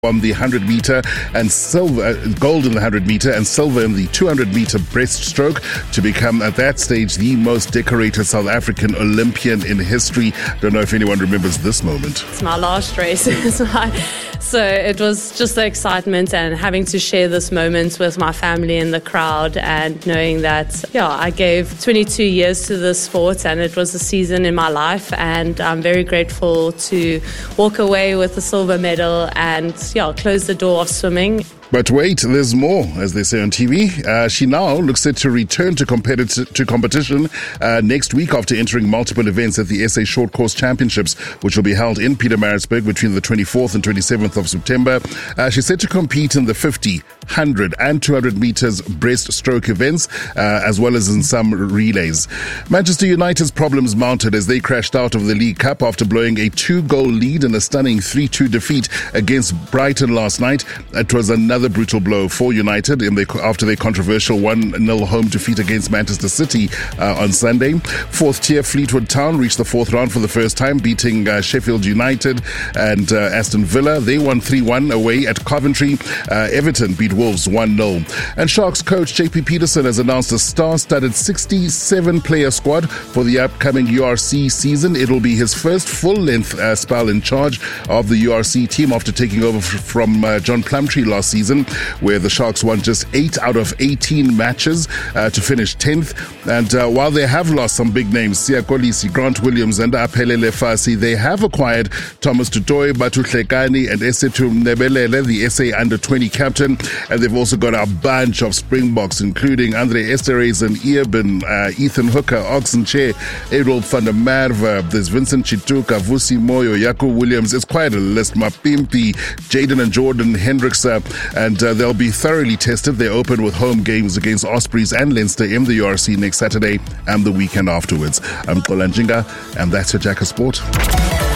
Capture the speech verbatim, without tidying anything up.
on the one hundred meter and silver, uh, gold in the one hundred meter and silver in the two hundred meter breaststroke to become at that stage the most decorated South African Olympian in history. Don't know if anyone remembers this moment. It's my last race. It's my, so it was just the excitement and having to share this moment with my family and the crowd, and knowing that, yeah, I gave twenty-two years to this sport and it was a season in my life, and I'm very grateful to walk away with a silver medal and yeah, close the door of swimming. But wait, there's more, as they say on T V. Uh, she now looks set to return to, competi- to competition uh, next week after entering multiple events at the S A Short Course Championships, which will be held in Pietermaritzburg between the twenty-fourth and twenty-seventh of September. Uh, she's set to compete in the fifty, one hundred and two hundred meters breaststroke events, uh, as well as in some relays. Manchester United's problems mounted as they crashed out of the League Cup after blowing a two-goal lead in a stunning three two defeat against Brighton last night. It was another Another brutal blow for United in the, after their controversial one nil home defeat against Manchester City uh, on Sunday. Fourth tier Fleetwood Town reached the fourth round for the first time, beating uh, Sheffield United and uh, Aston Villa. They won three one away at Coventry. Uh, Everton beat Wolves one nil. And Sharks coach J P Peterson has announced a star-studded sixty-seven player squad for the upcoming U R C season. It'll be his first full-length uh, spell in charge of the U R C team after taking over f- from uh, John Plumtree last season, where the Sharks won just eight out of eighteen matches uh, to finish tenth. And uh, while they have lost some big names, Siya Kolisi, Grant Williams and Aphelele Fasi, they have acquired Thomas Tutoy, Batu Hlekani and Esetu Nebelele, the S A under twenty captain. And they've also got a bunch of Springboks, including Andre Esterhazy and Earben, uh, Ethan Hooker, Oxen Che, Errol van der Merwe, there's Vincent Chituka, Vusi Moyo, Jaco Williams. It's quite a list. Mapimpi, Jaden and Jordan Hendricks, uh, and uh, they'll be thoroughly tested. They open with home games against Ospreys and Leinster in the U R C next Saturday and the weekend afterwards. I'm Kola Njinga, and that's your Jack of Sport.